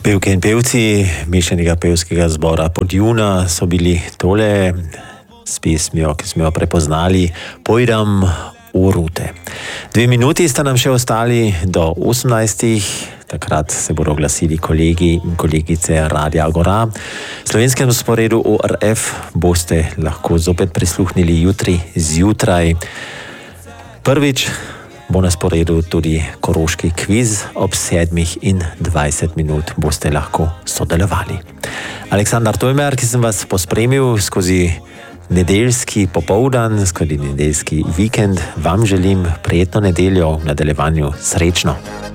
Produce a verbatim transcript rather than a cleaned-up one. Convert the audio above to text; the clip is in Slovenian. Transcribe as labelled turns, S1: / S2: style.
S1: Pevke in pevci mešanega pevskega zbora Podjuna so bili tole s pesmijo, ki smo jo prepoznali, Pojdam v rute. Dve minuti sta nam še ostali do osemnajstih, takrat se bodo oglasili kolegi in kolegice Radia Agora. Slovenskem sporedu O R F boste lahko zopet prisluhnili jutri zjutraj. Prvič bo na sporedu tudi koroški kviz, ob sedmih in dvajset minut boste lahko sodelovali. Aleksandar Tojmer, ki sem vas pospremil skozi nedeljski popoldan, skozi nedeljski vikend, vam želim prijetno nedeljo, v nadaljevanju srečno.